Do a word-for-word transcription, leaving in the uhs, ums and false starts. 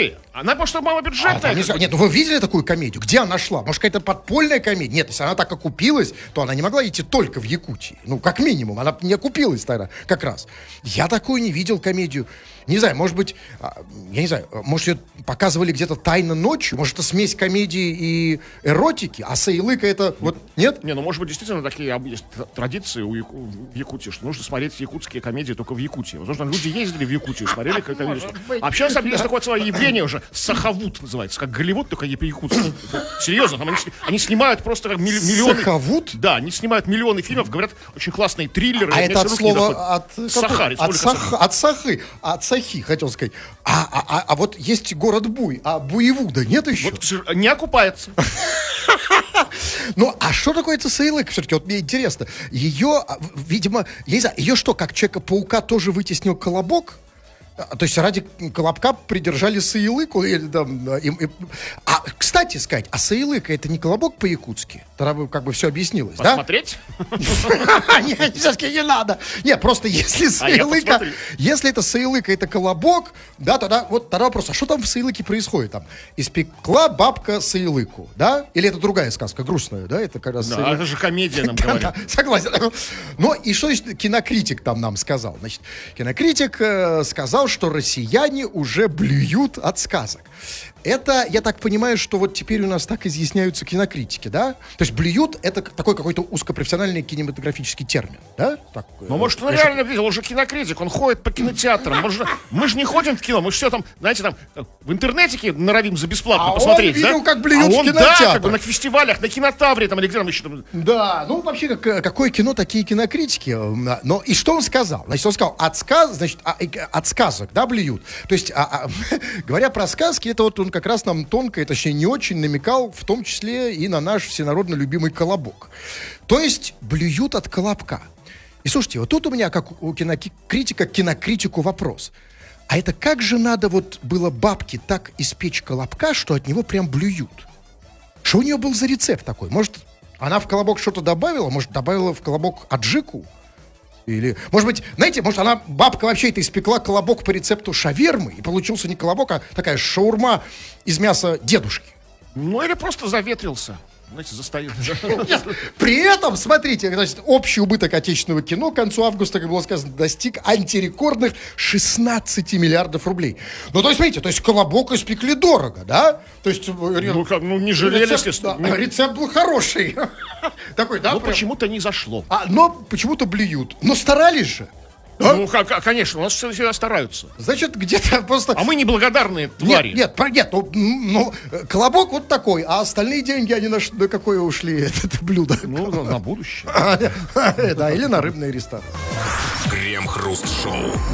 комедии. Она просто малобюджетная. А, не, нет, ну вы видели такую комедию? Где она шла? Может, какая-то подпольная комедия? Нет, если она так окупилась, то она не могла идти только в Якутии. Ну, как минимум, она не окупилась тогда как раз. Я такую не видел комедию. Не знаю, может быть, я не знаю, может, ее показывали где-то тайно ночью? Может, это смесь комедии и эротики? А Саилыка это вот, нет? Не, ну, может быть, действительно такие есть традиции у Яку... в Якутии, что нужно смотреть якутские комедии только в Якутии. Возможно, люди ездили в Якутию, смотрели как комедию. А вообще, на самом деле, есть такое целое явление уже, Сахавуд называется, как Голливуд, только по-якутски. Серьезно, там они, они снимают просто как милли- миллионы... Сахавуд? Да, они снимают миллионы фильмов, говорят, очень классные триллеры. А это от слова... От, Сахари. От, сах, от Сахы, от Сахи, хотел сказать. А, а, а, а вот есть город Буй, а Буевуда нет еще? Вот не окупается. Ну, а что такое это Саилыка? Все-таки вот мне интересно. Ее, видимо, я не знаю, ее что, как Человека-паука тоже вытеснил Колобок? То есть ради Колобка придержали Саилыку? Или, там, и, и... А, кстати сказать, а Саилыка это не Колобок по-якутски? Тогда бы как бы все объяснилось, да? Посмотреть? Нет, все-таки не надо. Нет, просто если Саилыка, если это Саилыка, это Колобок, да, тогда вот тогда вопрос, а что там в Саилыке происходит? Там испекла бабка Саилыку, да? Или это другая сказка, грустная, да? Это как раз... Да, это же комедия нам говорят. Согласен. Ну, и что значит кинокритик там нам сказал? Значит, кинокритик э, сказал, что россияне уже блюют от сказок. Это, я так понимаю, что вот теперь у нас так изъясняются кинокритики, да? То есть блюют — это такой какой-то узкопрофессиональный кинематографический термин, да? Так, ну, может, он реально видел, он же кинокритик, он ходит по кинотеатрам. Может, мы же не ходим в кино, мы же все там, знаете, там в интернетике норовим за бесплатно а посмотреть, он видел, да? как блюют а он, в кинотеатрах. Да, как бы на фестивалях, на Кинотавре, там, или где там еще. Там... Да, ну, вообще, как, какое кино, такие кинокритики. Но и что он сказал? Значит, он сказал, от, сказ, значит, от сказок, да, блюют. То есть, а, а, говоря про сказки, это вот он как раз нам тонко, точнее, не очень намекал, в том числе и на наш всенародно любимый Колобок. То есть, блюют от Колобка. И слушайте, вот тут у меня, как у кинокритика, кинокритику вопрос. А это как же надо вот было бабке так испечь Колобка, что от него прям блюют? Что у нее был за рецепт такой? Может, она в Колобок что-то добавила? Может, добавила в Колобок аджику? Или, может быть, знаете, может, она, бабка вообще это испекла Колобок по рецепту шавермы, и получился не Колобок, а такая шаурма из мяса дедушки. Ну, или просто заветрился. Знаете, застоял. При этом, смотрите, значит, общий убыток отечественного кино к концу августа, как было сказано, достиг антирекордных шестнадцати миллиардов рублей. Ну, то есть, смотрите, то есть Колобок испекли дорого, да? То есть, ну, как, ну не жалели, рецепт, естественно. Да, рецепт был хороший. Такой, да? Но прям... почему-то не зашло. А, но почему-то блюют. Но старались же. А? Ну, как, конечно, у нас всегда стараются. Значит, где-то просто... А мы неблагодарные твари. Нет, нет, нет ну, ну, Колобок вот такой, а остальные деньги, они на, на какое ушли, это блюдо? Ну, на будущее. Да, или на рыбный ресторан. Крем-хруст-шоу.